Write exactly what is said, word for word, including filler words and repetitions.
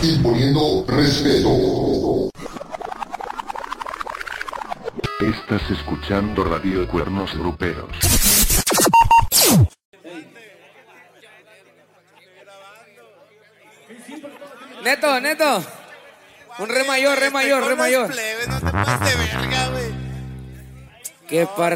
imponiendo respeto. Estás escuchando Radio Cuernos Gruperos. Neto, Neto. Un re mayor, re mayor, re mayor. No te pases de verga, güey. Qué par